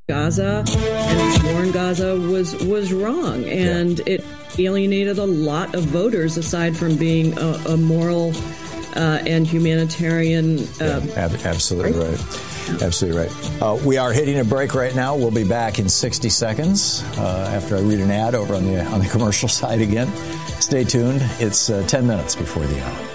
Gaza and war in Gaza was wrong, and it alienated a lot of voters aside from being a moral and humanitarian. Absolutely right. Absolutely right. We are hitting a break right now. We'll be back in 60 seconds after I read an ad over on the commercial side again. Stay tuned. It's 10 minutes before the hour.